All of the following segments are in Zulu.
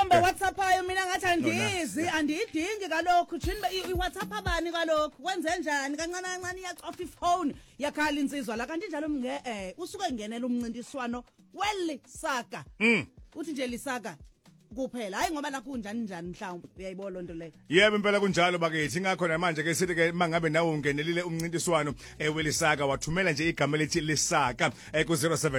Intombe WhatsApp ayo mina ngathi andizi andiyidingi kalokhu thina iWhatsApp abani kalokhu kwenze njani kancane kancane iyacofa ifone yakhala insizwa la kanti njalo usuke ngenela umncintiswano welisaka uthi nje lisaka kuphela hayi ngoba nakho kunjani njani mhlawumbe uyayibona lonto leyo yebo impela kunjalo bakithi ngakho namanje ke sithi ke mangabe nawe ungenelile umncintiswano welisaka wathumela nje igama lethi lisaka ku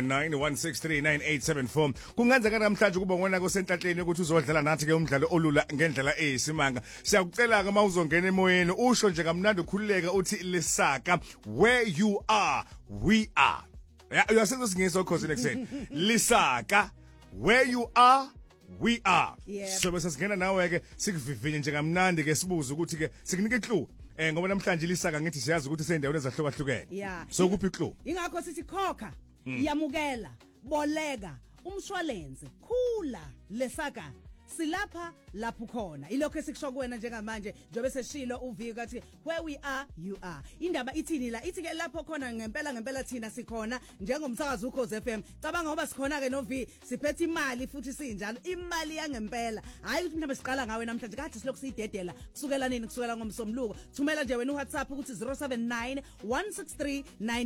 0791639874 kungenzeka namhlanje kuba ngona kusenhlahleni ukuthi uzodlala nathi ke umdlalo olula ngendlela eyisimanga siyakucela ke mawuzongena emoyeni usho nje kamnandi ukhululeka uthi lisaka where you are we are uyasenza singizwe ukhosi nekuseni lisaka where you are we are so bese singena nawe ke sikuvivinye nje kamnandi ke sibuza ukuthi ke sikunike clue ngoba namhlanje lisaka ngithi siyazi ukuthi sendaweni ezahlukahlukene so kuphi clue ingakho sithi khokha yamukela boleka umshwalense khula lesaka silapha lapho khona ilokho esikusho kuwena njengamanje njobe seshilo uvika athi where we are you are indaba ithini la ithi ke lapho khona ngempela thina sikhona njengomsakazi uKhosi FM cabanga ngoba sikhona ke novi siphethe imali futhi sinjalo imali yangempela hayi ukuthi mhlawumbe siqala ngawe namhlanje kade silokhu siyidedela kusukela nini kusukela ngomsomluko thumela nje wena uWhatsApp ukuthi 079 163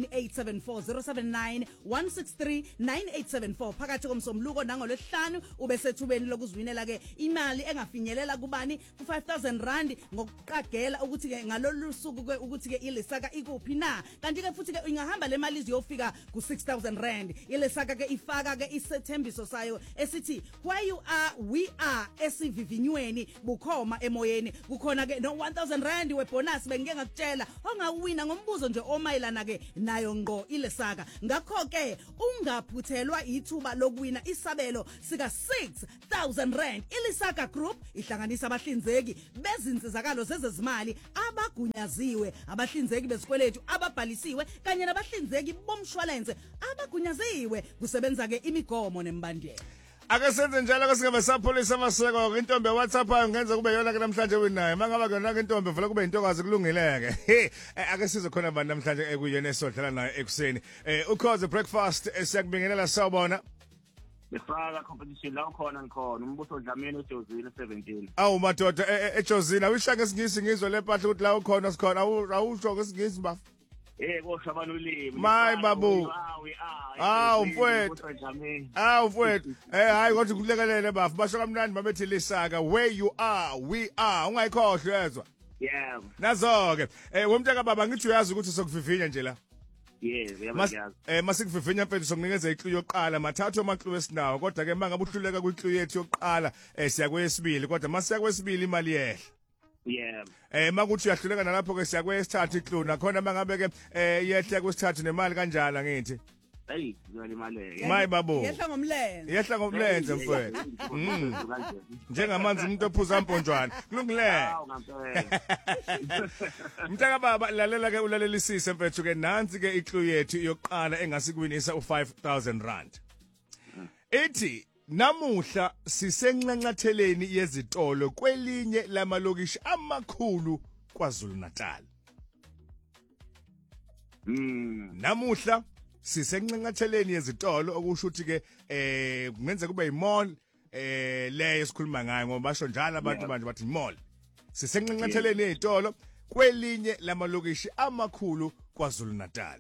9874 079 163 9874 phakathi komsomluko nangolesihlanu ube sethubeni lokuzwinela ke imali engafinyelela kubani ku 5000 rand ngokuqagela ukuthi ke ngalolu suku ke ukuthi ke ilisaka ikuphi na kanti ke futhi ke ingahamba le mali iziyofika ku 6000 rand ilisaka ke ifaka ke isethembiso sayo esithi where you are we are esivivinyweni bukhoma emoyeni kukhona ke no 1000 rand webonus bengike ngakutshela ongawina ngombuzo nje omayilana ke nayo ngqo ilisaka ngakho ke ungaphuthelwa ithuba lokuwina isabelo sika 6000 rand ilisaka group ihlanganisa abahlinzeki bezinsizakalo zezezimali abagunyaziwe abahlinzeki bezikweletu ababhalisiwe kanye nabahlinzeki bomshwalense abagunyaziwe kusebenza ke imigomo nembandela ake senze njalo ke singabe sapholisa amaseko intombi WhatsApp ayo ngenza kube yona ke namhlanje winayo mangaba kuyona ke intombi vela kube intokazi kulungileke ake size khona abantu namhlanje ekuyena esodlala nayo ekuseni ukhoze breakfast siyakubingelela sawubona Befaka competition la ukhona ngikhona umbuso Dlamini eJozini 17 awu madoda eJozini awishaka esingisi ngizwe lepahla ukuthi la ukhona sikhona awusho ngesingisi bafu kosha banulimi my babu awu mfowethu mfowethu hayi kodwa kulekelele bafu basho kamnandi babethi lisaka where you are we are ungayikhohlwa yezwa yeah nazo ke womntaka baba ngithi uyazi ukuthi sokuvivinya nje la yes yabayazi masikuvivinya mfethu sokunikeza iclu yokuqala mathathu amaclu esinawo kodwa ke mangabe uhluleka kwiclu yethu yokuqala siya kwesibili kodwa masiya kwesibili imali yehla yeah makuthi uyahluleka nalapho ke siya kwesithathu iclu nakhona mangabe ke yehla kwesithathu nemali kanjalo ngithi hey ngalimaleke my babu yehla ngomlenze mfethu njengamanzi umuntu ophuza amponjwana kulungile mntaka baba lalela ke ulalelisise mfethu ke nansi ke iclu yethu yokuqala engasikwinisa u5000 rand ethi namuhla sisenxanxatheleni yezitolo kwelinye lamalokishi amakhulu kwaZulu Natal namuhla sisenxanxatheleni yezitolo okusho ukuthi ke kungenza kube imall leyo esikhuluma ngayo ngoba basho njalo abantu manje bathi mall sisenxanxatheleni yezitolo kwelinye lamalokishi amakhulu kwaZulu Natal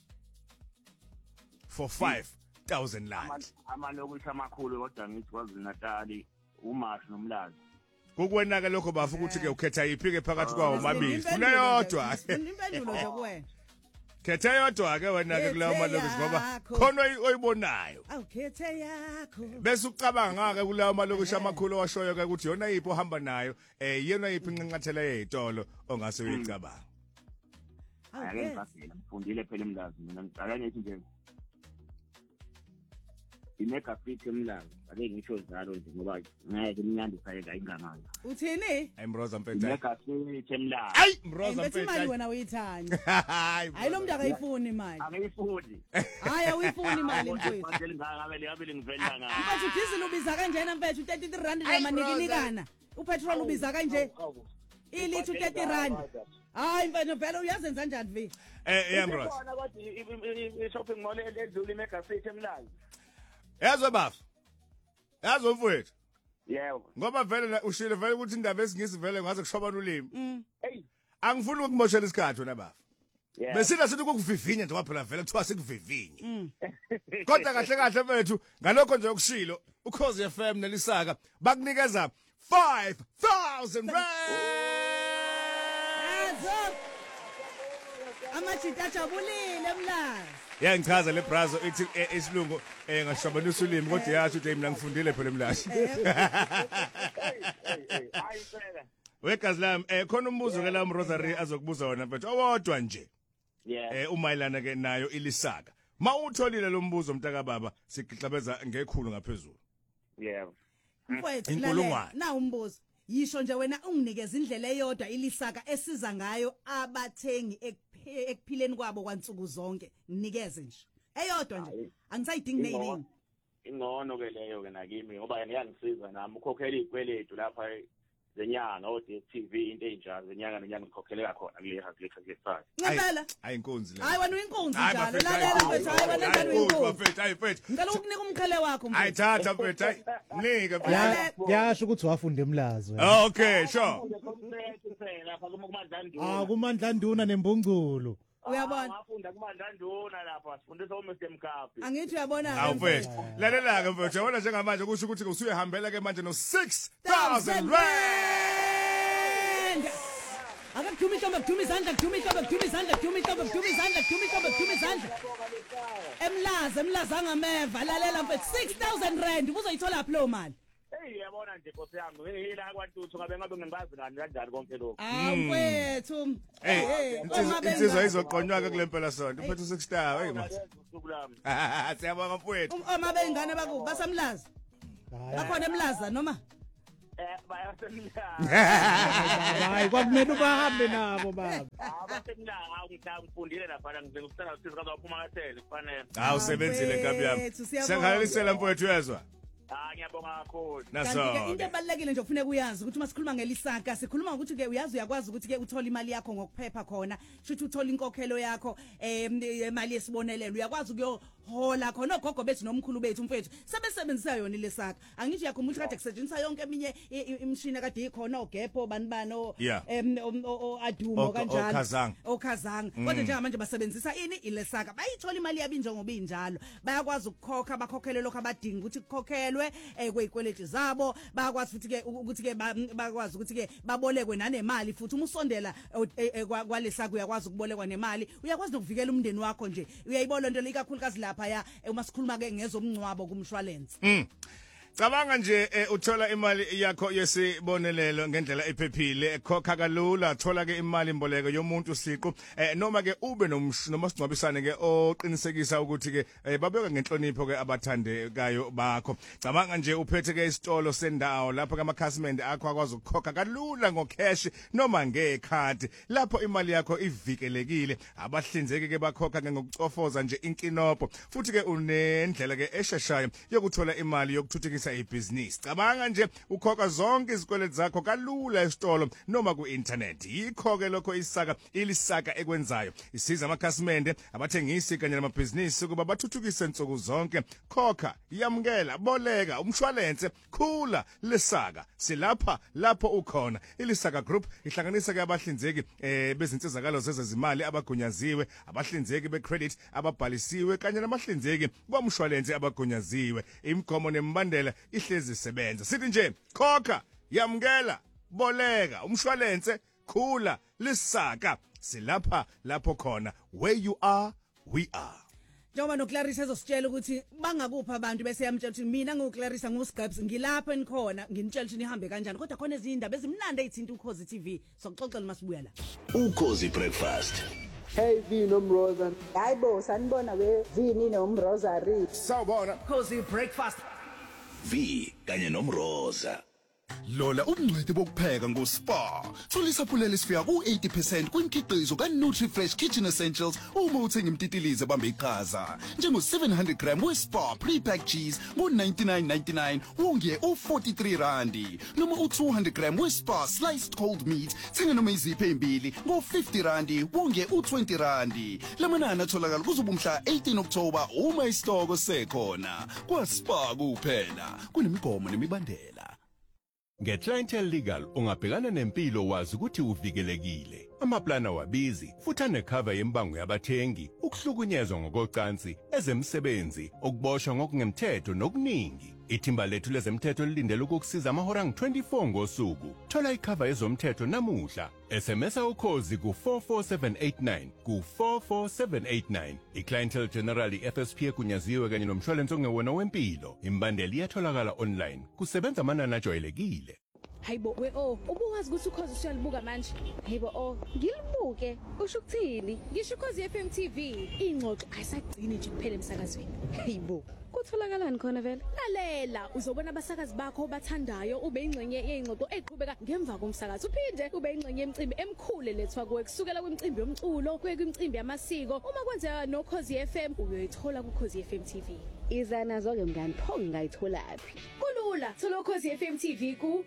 for 5000 rand amalokishi amakhulu kodwa ngithi kwaZulu Natal uMashi noMlazi kukwena ke lokho bafu ukuthi ke ukhetha iphi ke phakathi kwawo mabili kuneyodwa impendulo nje kuwena khetha yodwa ke wena ke kulawo malokishi ngoba khona oyibonayo awukhethe yakho bese ucabanga ke kulawo malokishi amakhulu owashoyo ke ukuthi yona yiphi ohamba nayo yena yiphi inqanqathela yezitolo ongase uyicabanga ake ngifasela ngifundile phela eMlazi mina ngicala ngithi nje imega fit eMlazi ake ngisho njalo nje ngoba ngeke imnyandisa yeka inganganga uthini ayimroza mfethu imega fit eMlazi ay mroza mfethu imali mfethu wena uyithanda hayi lo muntu akayifuni imali angiyifuni hayi awuyifuni imali mfethu manje ngabe ngivela ngayo mfethu diesel ubiza kanjena mfethu 33 rand lamanikini upetrol ubiza kanje ilithu 30 rand hayi mfethu phela uyazenza kanjani vi yamroza khona kodwa i-shopping mall edlula imega fit eMlazi yazwe bafu yazo mfowethu Yebo. Ngoba vele ushilo vele ukuthi indaba esingisi vele ngaze kushobana ulimi. Hey. Angifuni ukumoshela isikhathi wena baba. Yeah. Besina sithi ukuvivinya nje kwaphela vele kuthiwa sikuvivinye. Kodwa kahle kahle mfethu ngalokho nje ukushilo uKhosi FM nelisaka bakunikeza 5,000 rand. Azo. Amajita ajabulile mlazi. Ngichaza le brazo ithi isilungu ngashabanisa ulimi kodwa yathi ukuthi mina ngifundile phela emlashi. Hayi phela. Wegazi lami khona umbuzo ke la Rosary azokubuza wona mfethu owodwa nje. Yeah. Umayilana ke nayo ilisaka. Mawutholile lo mbuzo mntaka baba sigihlabeza ngekhulu ngaphezulu. Yeah. Mfowethu Inkulungwane. na umbuzo. Yisho nje wena unginikeza indlela eyodwa ilisaka esiza ngayo abathengi ekuphileni kwabo kwansuku zonke. Ninikeze nje. Eyodwa nje. Angisayidingi neyiningi. Ingcono ke leyo ke nakimi ngoba ngiyangisiza nami ukhokhela izikweletu lapha zenyanga o-DStv into enjalo zenyanga nenyanga ngikhokhela khona kule haklekhakhe. Ngempela. Hayi inkunzi le. Hayi wena uyinkunzi njalo. Lalela mfethu hayi wena njalo uyinkunzi. Hayi mfethu. Ngicela ukunika umqhele wakho mfethu. Ayithatha mfethu hayi. Nika mfethu. Yasho ukuthi wafunda emlazi wena. Okay, sure. Lapha kumandlanduna. Kumandlanduna nembungculo. Uyabona? Wafunda kumandlanduna lapha sifundisa uMr Mkapi. Angithi uyabona Awu mfethu. Lalela ke mfethu yabona njengamanje kusho ukuthi usuyahambela ke manje no 6,000 rand. Akakuthuma intombi kuthuma izandla kuthuma intombi kuthuma izandla kuthuma intombi kuthuma izandla kuthuma intombi kuthuma izandla. Emlazi angameva lalela mfethu 6,000 rand ubuzoyithola phi lo mali? Hey yabona nje Nkosi yami ngihila kwaNtuthu ngabe ngibazi ngani kanjani konke lokho. Mfethu. Hey, insizwa izoqonywa ke kule mpela sonto uphethe 6 star hey manje. Siyabonga mfowethu. Uma bengane bakubo basamlazi. Bakhona emlaza noma? Bayasemlazi. Hayi kwakumele ubahambe nabo baba. Abasemlazi ngifundile lapha ngizokusala usizo kazaphuma kathele kufanele. Usebenzile nkabi yami. Siyakhalisela mfowethu uyezwa? Ngiyabonga kakhulu. Kanti into ebalekile nje kufanele uyazi ukuthi masikhuluma ngelisaka sikhuluma ukuthi ke uyakwazi ukuthi ke uthola imali yakho ngokuphepha khona shothi uthola inkokhelo yakho imali yesibonelelo uyakwazi ukuyohola khona ogogo bethu nomkhulu bethu mfethu sebesebenzisa yona ilisaka angithi yakhumbula kade kusetshenziswa yonke eminye imshini kade ikhona ogepo banibano adumo kanjalo okhazanga kodwa njengamanje basebenzisa ini ilisaka bayithola imali yabo njengoba injalo bayakwazi ukukhokha bakhokhele lokho abadinga ukuthi kukhokhelwe kwezikweleti zabo bayakwazi futhi ke ukuthi ke bakwazi ukuthi ke babolekwe nanemali futhi uma usondela kwalesaka uyakwazi ukubolekwa nemali uyakwazi ukuvikela umndeni wakho nje uyayibona into le ikakhulukazi lapha ya uma sikhuluma ke ngezomncwabo kumshwalense Cabanga nje uthola imali yakho yesibonelelo ngendlela ephephile ekhokha kalula thola ke imali imboleko yomuntu siqu noma ke ube nomasingcwabisane ke oqinisekisa ukuthi ke babeka ngenhlonipho ke abathandekayo bakho cabanga nje uphethe ke isitolo sendawo lapho ke amakhasimende akho akwazi ukukhokha kalula ngocash noma ngekhadi lapho imali yakho ivikelekile abahlinzeki ke bakhokha ke ngokucofoza nje inkinopho futhi ke unendlela ke esheshayo yokuthola imali yokuthuthukisa ibhizinisi cabanga nje ukhokha zonke izikweletu zakho kalula esitolo noma ku-internet yikho ke lokho ilisaka ekwenzayo isiza amakhasimende abathengisi kanye namabhizinisi ukuba bathuthukise insuku zonke khokha yamukela boleka umshwalense khula lisaka silapha lapho ukhona ilisaka group ihlanganisa ke abahlinzeki bezinsizakalo zezezimali abagunyaziwe abahlinzeki becredit ababhalisiwe kanye namahlinzeki bomshwalense abagunyaziwe imigomo nemibandela ihlezi isebenza sithi nje khokha yamukela boleka umshwalense khula lisaka silapha lapho khona where you are we are njengoba noClarissa ezositshela ukuthi bangakupha abantu bese yamtshela ukuthi mina nguClarissa nguSgabs ngilapha enikhona nginitshela ukuthi nihambe kanjani kodwa khona izindaba ezimnandi ezithinta uKhosi TV sokuxoxela masibuya la Ukhosi breakfast Hey V nomroza hayibo sanibona we Vini nomrosary sawubona Khosi breakfast V kanye nomroza Lola ubungcweti bokupheka ngoSpa. Thola isaphulelo esifika ku80% kwimikhiqizo kaNutriFresh Kitchen Essentials uma uthenga imtitilize bambe iqhaza. Njengo 700 gram weSpa pre-packed cheese ngo99.99 wonge u43 randi. Noma u200 gram weSpa sliced cold meat thenga noma iziphe ezimbili ngo50 randi wonge u20 randi. Lamanani atholakala kuzobumhla 18 October uma isitoko sekhona. KwaSpa kuphela kunemigomo nemibandela. Nge-Clientele Legal ungabhekana nempilo wazi ukuthi uvikelekile. Amaplana wabizi futhi anecover yembango yabathengi, ukuhlukunyezwa ngokocansi, ezemsebenzi, ukuboshwa ngokungemthetho nokuningi. Ithimba lethu lezemthetho lilindele ukukusiza amahora ngu-24 ngosuku. Thola icover yezomthetho namuhla. SMS ukhozi ku44789 ku44789. iClientele General FSP egunyaziwe kanye nomshwalense ongewona wempilo. Imbandeli iyatholakala online. Kusebenza amanani ajwayelekile. Hayibo ubuwazi ukuthi ukhozi usiyalibuka manje. Hayibo ngilibuke usho ukuthini? Ngisho ukhozi FM TV ingxoxo ayisagcini nje kuphela emsakazweni. Hayibo kutholakalani khona vele? Lalela uzobona abasakazi bakho obathandayo ube ingxenye yezingxoxo eqhubeka ngemva komsakazo. Uphinde ube ingxenye yemicimbi emkhulu lethwa kuwe kusukela kwimicimbi yomculo kuye kwimicimbi yamasiko. Uma kwenzeka noKhozi FM uyoyithola kuKhozi FM TV. Iza nazo ke mngani pho ngayitholaphi? Kulula, thola uKhozi FM TV ku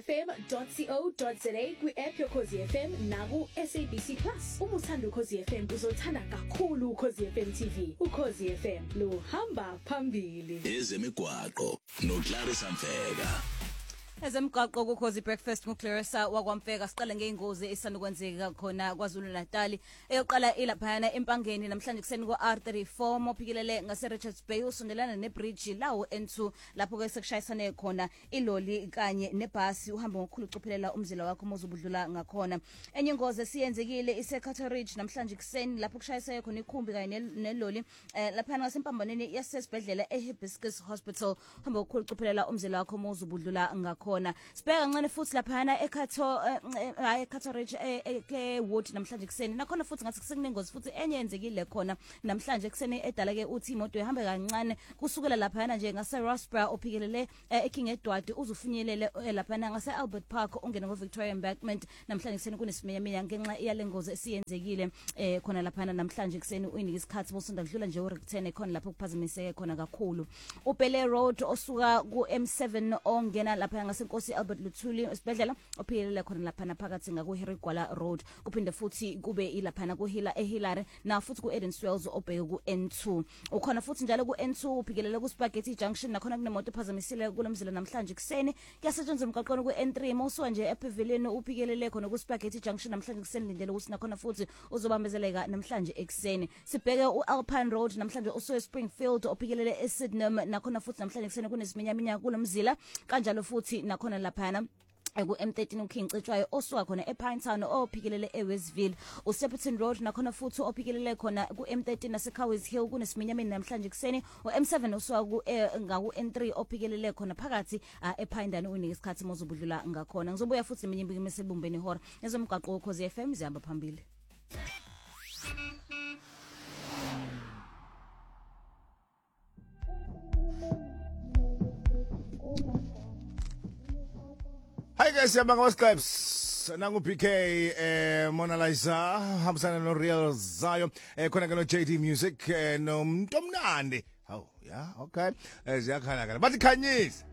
khozifm.co.za kwi-app yoKhozi FM naku SABC Plus. Uma uthanda uKhozi FM uzothanda kakhulu uKhozi FM TV. uKhozi FM lo hamba phambili. Ezemigwaqo noClarissa Mfeka. Ezemgaqo kuKhozi Breakfast nguClarissa wakwamfeka siqale ngeingozi esandukwenzeka khona kwaZulu Natal eyoqala ilaphana empangeni namhlanje kuseni ko-R34 mophikelele ngase Richards Bay usondelana nebridge lawo N2 lapho ke sekushayisane khona iloli kanye nebhasi uhamba ngokukhulu ucophelela umzila wakho mozubudlula ngakhona. Enye ingozi esiyenzekile iseCarter Ridge namhlanje kuseni lapho kushayisene khona ikhumbi kanye neloli lapha ngasempambaneni yasesibhedlela eHibiscus Hospital uhamba ngokukhulu ucophelela umzila wakho mozubudlula ngakhona. Sibheka kancane futhi laphana eCarter Ridge eWood namhlanje kuseni nakhona futhi ngathi kusekunengozi futhi enye yenzekile khona namhlanje kuseni edala ke uthi imoto ihamba kancane kusukela laphana nje ngase Rossborough ophikelele eKing Edward uzufinyelele laphana ngase Albert Park ungena ngoVictoria Embankment namhlanje kuseni kunesiminyaminya ngenxa yalengozi esiyenzekile khona laphana namhlanje kuseni uyinika isikhathi bosonda kudlula nje u-10 khona lapho kuphazimiseke khona kakhulu. uBele Road osuka ku M7 ongena lapha ngase Nkosi Albert Luthuli esibhedlela ophikelele khona laphana phakathi ngakuHerigwala Road kuphinde futhi kube ilaphana kuHila eHillary na futhi kuEden Swells obheke kuN2 ukhona futhi njalo kuN2 uphikelele kuSpaghetti Junction nakhona kunemoto ephazamisile kulomzila namhlanje kuseni kuyasetshenziswa emgaqweni kuN3 mawusuka nje ePavilion uphikelele khona kuSpaghetti Junction namhlanje kuseni lindele ukuthi nakhona futhi uzobambezeleka namhlanje ekseni. Sibheke uAlpine Road namhlanje usuke eSpringfield ophikelele eSydney nakhona futhi namhlanje kuseni kunesiminyaminya kulomzila kanjalo futhi nakhona laphana ku M13 uKing Cetshwayo osuka khona ePinetown ophikelele eWestville uSepperton Road nakhona futhi ophikelele khona ku M13 naseCowes Hill kunesiminyameni namhlanje kuseni uM7 osuka ku ngaku N3 ophikelele khona phakathi ePindane unika isikhathi mozubudlula ngakhona. Ngizobuya futhi iminyimbi mesebumbeni ihora ezomgaqo uKhozi FM zihamba phambili. Hi guys, siyabanga wascribes nangu PK Mona Lisa hambisana no Real Zayo khona ke no JD Music no Mntomnandi. Oh yeah, okay. Ziyakhala kana. Bathi khanyisa.